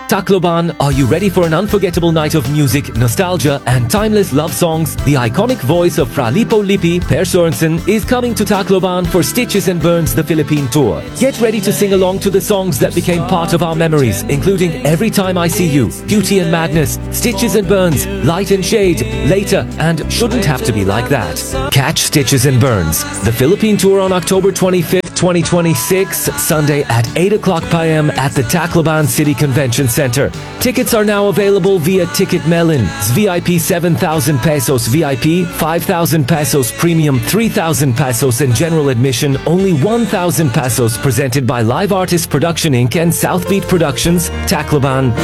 Tacloban, are you ready for an unforgettable night of music, nostalgia, and timeless love songs? The iconic voice of Fra Lippo Lippi, Per Sorensen, is coming to Tacloban for Stitches and Burns, the Philippine tour. Get ready to sing along to the songs that became part of our memories, including Every Time I See You, Beauty and Madness, Stitches and Burns, Light and Shade, Later, and Shouldn't Have to Be Like That. Catch Stitches and Burns, the Philippine tour on October 25th, 2026, Sunday at 8 o'clock p.m. at the Tacloban City Convention Center. Tickets are now available via Ticket Melon. VIP 7,000 pesos, VIP 5,000 pesos, Premium 3,000 pesos, and general admission only 1,000 pesos. Presented by Live Artist Production Inc. and Southbeat Productions, Tacloban.